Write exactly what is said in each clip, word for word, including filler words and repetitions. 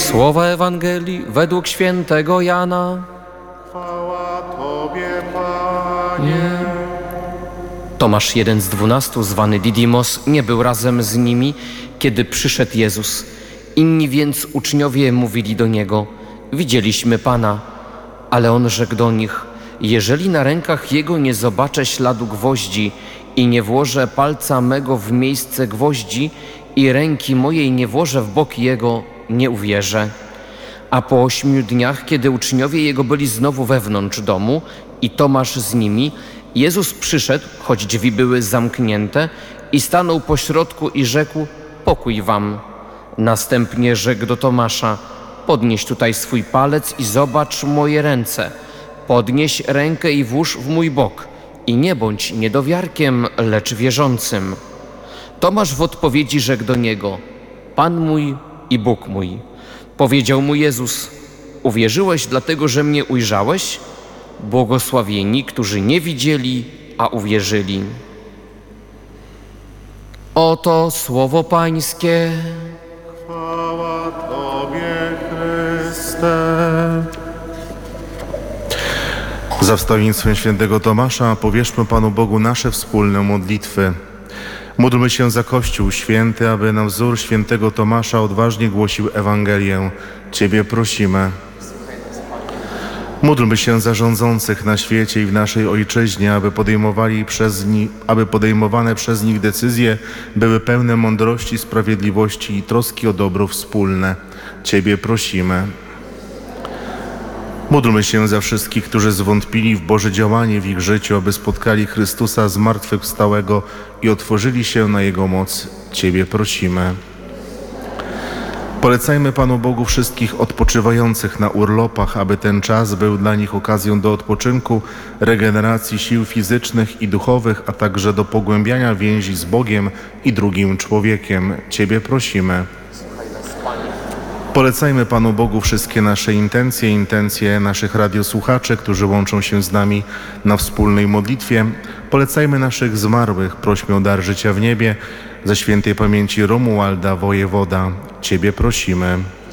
Słowa Ewangelii według świętego Jana. Chwała Tobie, Panie. Tomasz, jeden z dwunastu, zwany Didymos, nie był razem z nimi, kiedy przyszedł Jezus. Inni więc uczniowie mówili do Niego: widzieliśmy Pana. Ale On rzekł do nich: jeżeli na rękach Jego nie zobaczę śladu gwoździ i nie włożę palca mego w miejsce gwoździ i ręki mojej nie włożę w bok Jego, nie uwierzę. A po ośmiu dniach, kiedy uczniowie Jego byli znowu wewnątrz domu i Tomasz z nimi, Jezus przyszedł, choć drzwi były zamknięte, i stanął pośrodku i rzekł: pokój wam. Następnie rzekł do Tomasza: podnieś tutaj swój palec i zobacz moje ręce. Podnieś rękę i włóż w mój bok. I nie bądź niedowiarkiem, lecz wierzącym. Tomasz w odpowiedzi rzekł do Niego: Pan mój i Bóg mój. Powiedział mu Jezus: uwierzyłeś dlatego, że mnie ujrzałeś? Błogosławieni, którzy nie widzieli, a uwierzyli. Oto słowo Pańskie. Chwała Tobie, Chryste. Za wstawiennictwem świętego Tomasza powierzmy Panu Bogu nasze wspólne modlitwy. Módlmy się za Kościół święty, aby na wzór świętego Tomasza odważnie głosił Ewangelię. Ciebie prosimy. Módlmy się za rządzących na świecie i w naszej ojczyźnie, aby, podejmowali przez ni- aby podejmowane przez nich decyzje były pełne mądrości, sprawiedliwości i troski o dobro wspólne. Ciebie prosimy. Módlmy się za wszystkich, którzy zwątpili w Boże działanie w ich życiu, aby spotkali Chrystusa zmartwychwstałego i otworzyli się na Jego moc. Ciebie prosimy. Polecajmy Panu Bogu wszystkich odpoczywających na urlopach, aby ten czas był dla nich okazją do odpoczynku, regeneracji sił fizycznych i duchowych, a także do pogłębiania więzi z Bogiem i drugim człowiekiem. Ciebie prosimy. Polecajmy Panu Bogu wszystkie nasze intencje, intencje naszych radiosłuchaczy, którzy łączą się z nami na wspólnej modlitwie. Polecajmy naszych zmarłych, prośmy o dar życia w niebie, za świętej pamięci Romualda, wojewoda. Ciebie prosimy.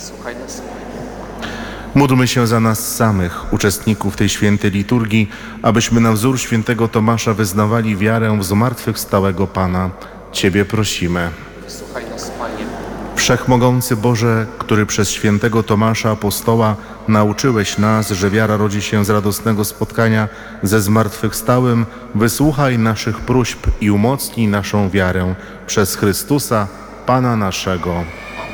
Módlmy się za nas samych, uczestników tej świętej liturgii, abyśmy na wzór świętego Tomasza wyznawali wiarę w zmartwychwstałego Pana. Ciebie prosimy. Wszechmogący Boże, który przez świętego Tomasza apostoła nauczyłeś nas, że wiara rodzi się z radosnego spotkania ze zmartwychwstałym, wysłuchaj naszych próśb i umocnij naszą wiarę przez Chrystusa, Pana naszego.